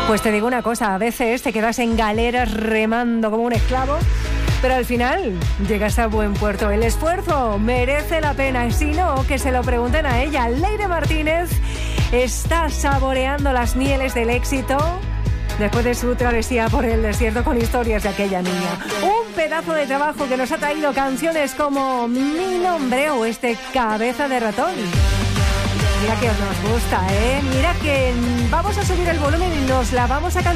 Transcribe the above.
Pues te digo una cosa, a veces te quedas en galeras remando como un esclavo, pero al final llegas a buen puerto. El esfuerzo merece la pena, y si no, que se lo pregunten a ella. Leire Martínez está saboreando las mieles del éxito después de su travesía por el desierto con historias de aquella niña. Un pedazo de trabajo que nos ha traído canciones como Mi Nombre o este Cabeza de Ratón. Mira que os nos gusta, ¿eh? Mira que vamos a subir el volumen y nos la vamos a cantar.